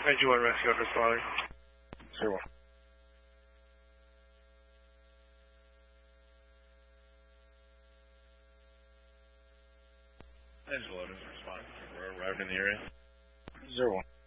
91 rescue under responding. 01. Angelo is responding. We're arriving in the area. 01.